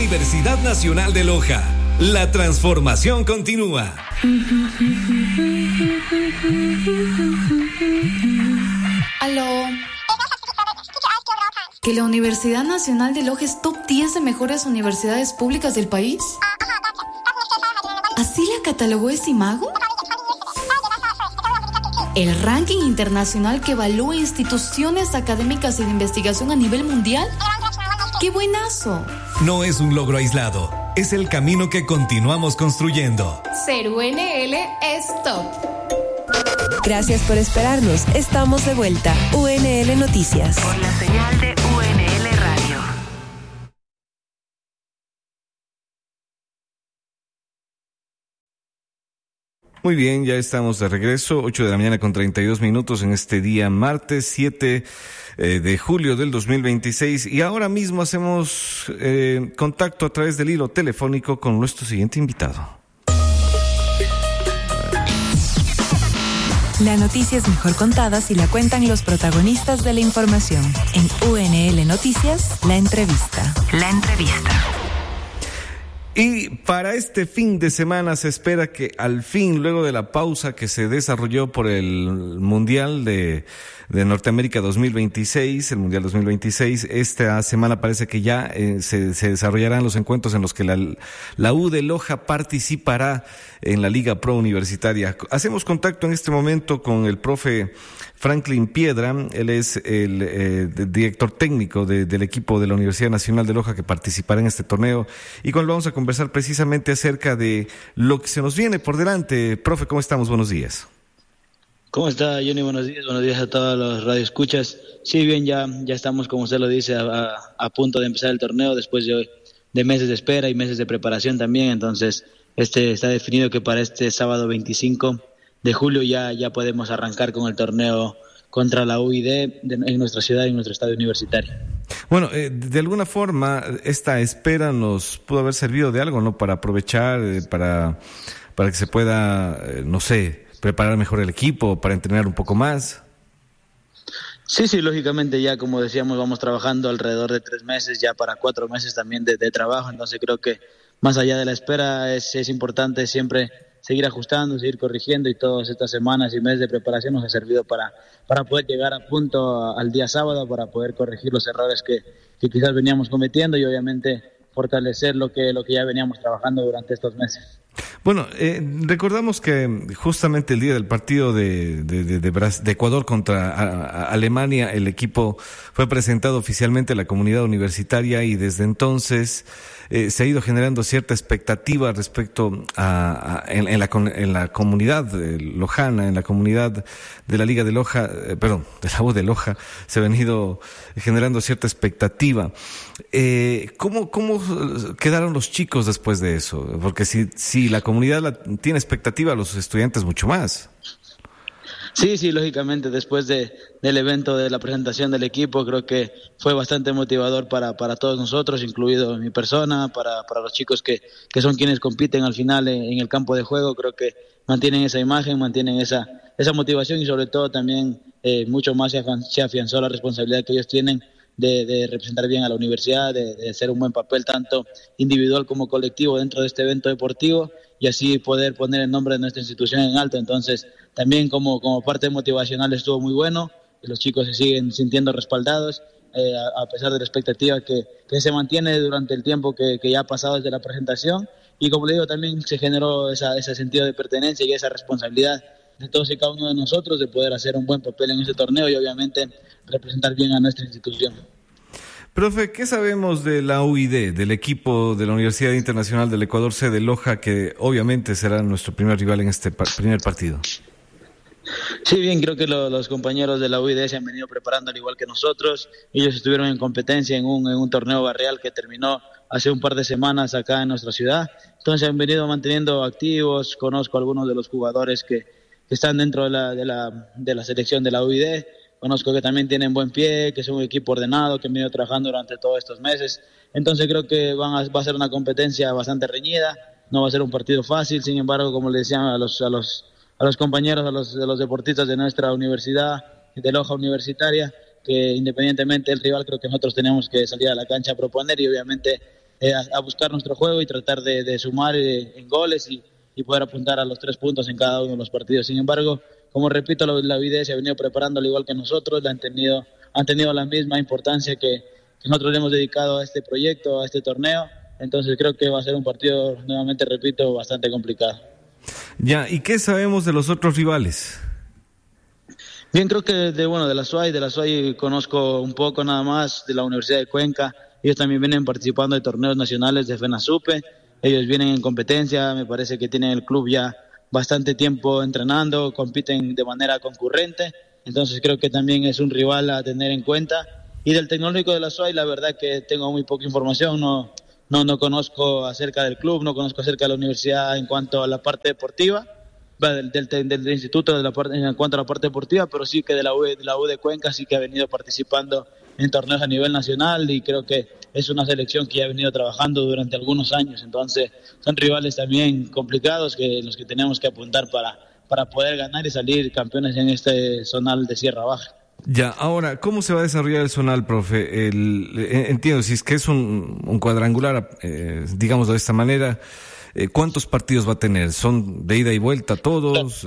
Universidad Nacional de Loja. La transformación continúa. Aló. ¿Que la Universidad Nacional de Loja es top 10 de mejores universidades públicas del país? ¿Así la catalogó Esimago? ¿El ranking internacional que evalúa instituciones académicas y de investigación a nivel mundial? ¡Qué buenazo! No es un logro aislado, es el camino que continuamos construyendo. Ser UNL es top. Gracias por esperarnos. Estamos de vuelta. UNL Noticias. Por la señal de UNL Radio. Muy bien, ya estamos de regreso, 8 de la mañana con 32 minutos en este día martes 7 de julio del 2026 y ahora mismo hacemos contacto a través del hilo telefónico con nuestro siguiente invitado. La noticia es mejor contada si la cuentan los protagonistas de la información. En UNL Noticias, la entrevista. La entrevista. Y para este fin de semana se espera que al fin, luego de la pausa que se desarrolló por el Mundial de Norteamérica 2026, el Mundial 2026, esta semana parece que ya se desarrollarán los encuentros en los que la U de Loja participará en la Liga Pro Universitaria. Hacemos contacto en este momento con el profe Franklin Piedra. Él es el director técnico del equipo de la Universidad Nacional de Loja que participará en este torneo y con él vamos a conversar precisamente acerca de lo que se nos viene por delante. Profe, ¿cómo estamos? Buenos días. ¿Cómo está, Johnny? Buenos días a todos los radioescuchas. Sí, bien, ya estamos, como usted lo dice, a punto de empezar el torneo después de meses de espera y meses de preparación también. Entonces, está definido que para este sábado 25 de julio ya podemos arrancar con el torneo contra la UID en nuestra ciudad y en nuestro estadio universitario. Bueno, de alguna forma esta espera nos pudo haber servido de algo, ¿no? Para aprovechar, para que se pueda, no sé, preparar mejor el equipo, para entrenar un poco más. Sí, lógicamente ya como decíamos vamos trabajando alrededor de 3 meses, ya para 4 meses también de trabajo, entonces creo que más allá de la espera es importante siempre seguir ajustando, seguir corrigiendo y todas estas semanas y meses de preparación nos ha servido para poder llegar a punto al día sábado, para poder corregir los errores que quizás veníamos cometiendo y obviamente fortalecer lo que ya veníamos trabajando durante estos meses. Bueno, recordamos que justamente el día del partido de Ecuador contra Alemania, el equipo fue presentado oficialmente a la comunidad universitaria y desde entonces se ha ido generando cierta expectativa respecto en la comunidad lojana, en la comunidad de la Liga de Loja, de la U de Loja, se ha venido generando cierta expectativa. ¿Cómo quedaron los chicos después de eso? Porque si la comunidad tiene expectativa, los estudiantes mucho más. Sí, lógicamente después del evento de la presentación del equipo creo que fue bastante motivador para todos nosotros, incluido mi persona, para los chicos que son quienes compiten al final en el campo de juego. Creo que mantienen esa imagen, mantienen esa motivación y sobre todo también mucho más se afianzó la responsabilidad que ellos tienen de representar bien a la universidad, de hacer un buen papel tanto individual como colectivo dentro de este evento deportivo y así poder poner el nombre de nuestra institución en alto. Entonces también como parte motivacional estuvo muy bueno, los chicos se siguen sintiendo respaldados a pesar de la expectativa que se mantiene durante el tiempo que ya ha pasado desde la presentación y como le digo también se generó ese sentido de pertenencia y esa responsabilidad de todos y cada uno de nosotros de poder hacer un buen papel en ese torneo y obviamente representar bien a nuestra institución. Profe, ¿qué sabemos de la UID, del equipo de la Universidad Internacional del Ecuador, sede Loja, que obviamente será nuestro primer rival en este primer partido? Sí, bien, creo que los compañeros de la UID se han venido preparando al igual que nosotros. Ellos estuvieron en competencia en un torneo barrial que terminó hace un par de semanas acá en nuestra ciudad. Entonces se han venido manteniendo activos. Conozco a algunos de los jugadores que están dentro de la selección de la UID. Conozco que también tienen buen pie, que es un equipo ordenado, que han venido trabajando durante todos estos meses. Entonces creo que va a ser una competencia bastante reñida, no va a ser un partido fácil. Sin embargo, como le decían a los compañeros, a los deportistas de nuestra universidad, de Loja Universitaria, que independientemente del rival, creo que nosotros tenemos que salir a la cancha a proponer y obviamente a buscar nuestro juego y tratar de sumar en goles y poder apuntar a los 3 puntos en cada uno de los partidos. Sin embargo, como repito, la UID se ha venido preparando al igual que nosotros, han tenido la misma importancia que nosotros le hemos dedicado a este proyecto, a este torneo. Entonces creo que va a ser un partido, nuevamente repito, bastante complicado. Ya, ¿y qué sabemos de los otros rivales? Bien, creo que de la SUAY conozco un poco nada más, de la Universidad de Cuenca. Ellos también vienen participando de torneos nacionales de FENASUPE. Ellos vienen en competencia, me parece que tienen el club ya bastante tiempo entrenando, compiten de manera concurrente. Entonces creo que también es un rival a tener en cuenta. Y del Tecnológico de la SUAY, la verdad que tengo muy poca información, no conozco acerca del club, no conozco acerca de la universidad en cuanto a la parte deportiva, del instituto en cuanto a la parte deportiva, pero sí que de la U de Cuenca sí que ha venido participando en torneos a nivel nacional y creo que es una selección que ya ha venido trabajando durante algunos años. Entonces son rivales también complicados que los que tenemos que apuntar para poder ganar y salir campeones en este zonal de Sierra Baja. Ya, ahora, ¿cómo se va a desarrollar el zonal, profe? Entiendo, si es que es un cuadrangular, digámoslo de esta manera, ¿cuántos partidos va a tener? ¿Son de ida y vuelta todos?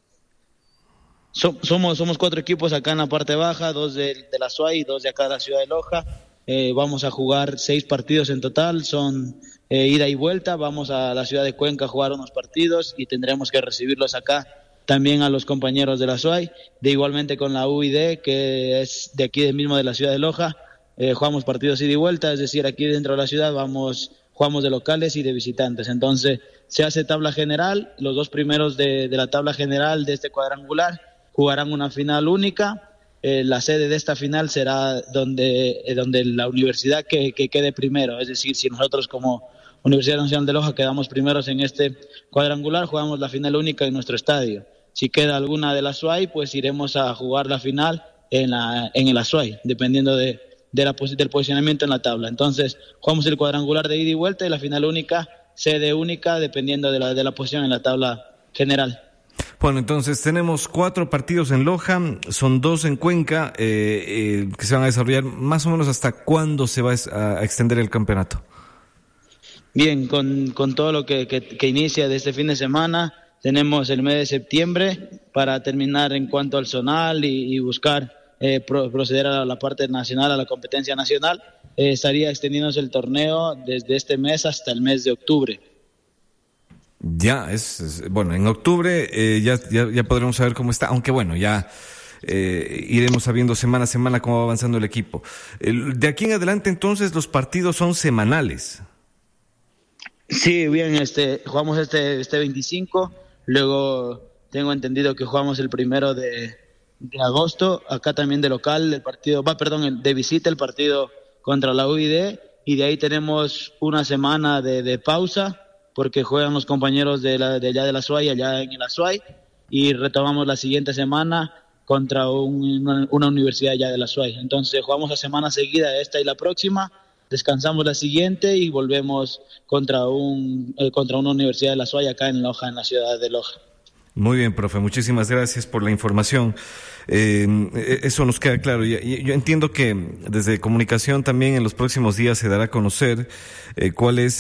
Somos 4 equipos acá en la parte baja, 2 de la SUAY y 2 de acá de la ciudad de Loja. Vamos a jugar 6 partidos en total, son ida y vuelta. Vamos a la ciudad de Cuenca a jugar unos partidos y tendremos que recibirlos acá también a los compañeros de la SUAY. De igualmente con la UID, que es de aquí mismo de la ciudad de Loja, jugamos partidos ida y vuelta, es decir, aquí dentro de la ciudad jugamos de locales y de visitantes. Entonces se hace tabla general, los 2 primeros de la tabla general de este cuadrangular jugarán una final única. La sede de esta final será donde la universidad que quede primero, es decir, si nosotros como Universidad Nacional de Loja quedamos primeros en este cuadrangular, jugamos la final única en nuestro estadio. Si queda alguna de la SUAY, pues iremos a jugar la final en la SUAY, dependiendo del posicionamiento en la tabla. Entonces, jugamos el cuadrangular de ida y vuelta y la final única, sede única, dependiendo de la posición en la tabla general. Bueno, entonces tenemos 4 partidos en Loja, son 2 en Cuenca, que se van a desarrollar. Más o menos, ¿hasta cuándo se va a extender el campeonato? Bien, con todo lo que inicia de este fin de semana, tenemos el mes de septiembre para terminar en cuanto al zonal y buscar proceder a la parte nacional, a la competencia nacional. Estaría extendiéndose el torneo desde este mes hasta el mes de octubre. Ya, bueno, en octubre ya podremos saber cómo está, aunque bueno, ya iremos sabiendo semana a semana cómo va avanzando el equipo. De aquí en adelante, entonces, los partidos son semanales. Sí, bien, jugamos este 25, luego tengo entendido que jugamos el 1 de agosto, acá también de local, de visita el partido contra la UID, y de ahí tenemos una semana de pausa, porque juegan los compañeros de allá de la SUAY, allá en la SUAY, y retomamos la siguiente semana contra una universidad allá de la SUAY. Entonces jugamos la semana seguida, esta y la próxima, descansamos la siguiente y volvemos contra una universidad de la SUAY acá en Loja, en la ciudad de Loja. Muy bien, profe, muchísimas gracias por la información. Eso nos queda claro. Yo entiendo que desde comunicación también en los próximos días se dará a conocer cuáles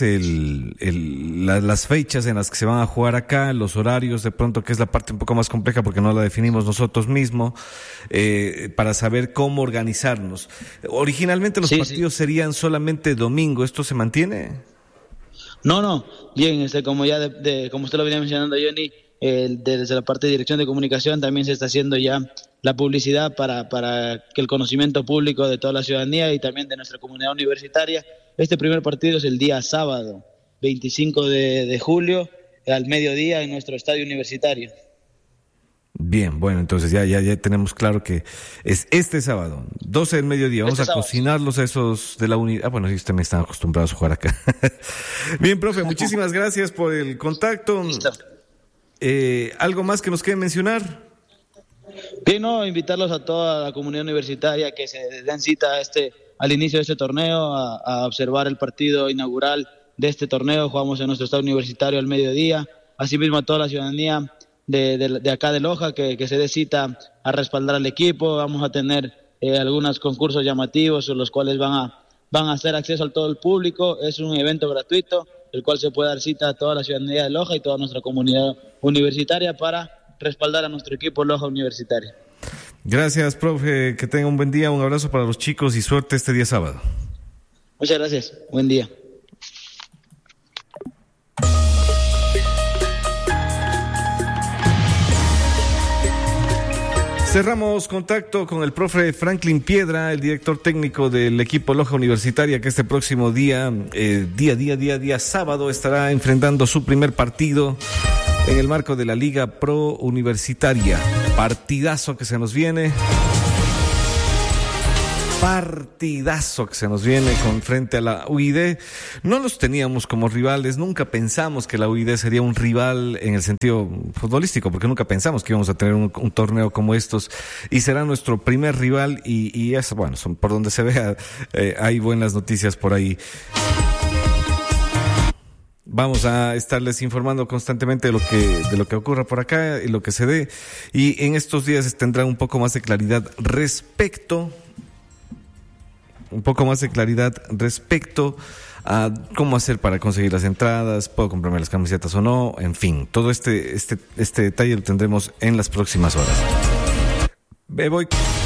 las fechas en las que se van a jugar acá, los horarios, de pronto, que es la parte un poco más compleja porque no la definimos nosotros mismos, para saber cómo organizarnos. Originalmente los partidos serían solamente domingo. ¿Esto se mantiene? No. Bien, como usted lo venía mencionando, Johnny, desde la parte de dirección de comunicación también se está haciendo ya la publicidad para que el conocimiento público de toda la ciudadanía y también de nuestra comunidad universitaria. Este primer partido es el día sábado, 25 de julio, al mediodía en nuestro estadio universitario. Bien, bueno, entonces ya tenemos claro que es este sábado, 12 del mediodía. Vamos a cocinarlos a esos de la unidad. Bueno, sí, ustedes me están acostumbrados a jugar acá. Bien, profe, muchísimas gracias por el contacto. Listo. ¿Algo más que nos quede mencionar? Sí, invitarlos a toda la comunidad universitaria que se den cita al inicio de este torneo, a observar el partido inaugural de este torneo. Jugamos en nuestro estadio universitario al mediodía. Asimismo a toda la ciudadanía de acá de Loja que se dé cita a respaldar al equipo. Vamos a tener algunos concursos llamativos, los cuales van van a hacer acceso a todo el público. Es un evento gratuito, el cual se puede dar cita a toda la ciudadanía de Loja y toda nuestra comunidad universitaria para respaldar a nuestro equipo Loja Universitaria. Gracias, profe, que tenga un buen día, un abrazo para los chicos y suerte este día sábado. Muchas gracias, buen día. Cerramos contacto con el profe Franklin Piedra, el director técnico del equipo Loja Universitaria, que este próximo día sábado, estará enfrentando su primer partido en el marco de la Liga Pro Universitaria. Partidazo que se nos viene. Con frente a la UID. No los teníamos como rivales, nunca pensamos que la UID sería un rival en el sentido futbolístico, porque nunca pensamos que íbamos a tener un torneo como estos, y será nuestro primer rival, y eso, bueno, por donde se vea, hay buenas noticias por ahí. Vamos a estarles informando constantemente de lo que ocurra por acá y lo que se dé, y en estos días tendrán un poco más de claridad respecto a cómo hacer para conseguir las entradas, puedo comprarme las camisetas o no, en fin, todo este detalle lo tendremos en las próximas horas. Me voy.